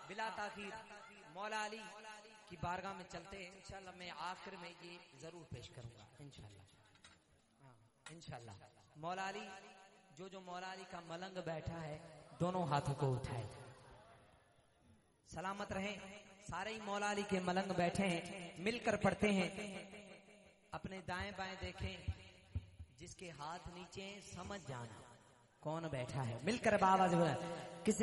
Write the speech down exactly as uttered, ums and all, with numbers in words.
बिला ताखीर मौला अली की बारगाह में चलते हैं। इंशाल्लाह मैं आखिर में ये जरूर पेश करूंगा इंशाल्लाह। हाँ इंशाल्लाह। मौला अली जो जो मौला अली का मलंग बैठा है दोनों हाथों को उठाए, सलामत रहें। सारे ही मौला अली के मलंग बैठे हैं, मिलकर पढ़ते हैं। अपने दाएं बाएं देखें, जिसके हाथ नीचे समझ जाना कौन बैठा है। मिलकर बाबा जो है किसी